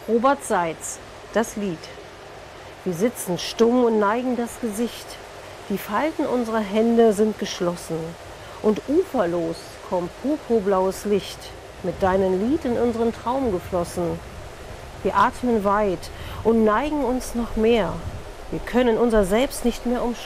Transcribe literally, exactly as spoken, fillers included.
Robert Seitz, das Lied. Wir sitzen stumm und neigen das Gesicht. Die Falten unserer Hände sind geschlossen. Und uferlos kommt purpurblaues Licht, mit deinem Lied in unseren Traum geflossen. Wir atmen weit und neigen uns noch mehr. Wir können unser Selbst nicht mehr umschreiben.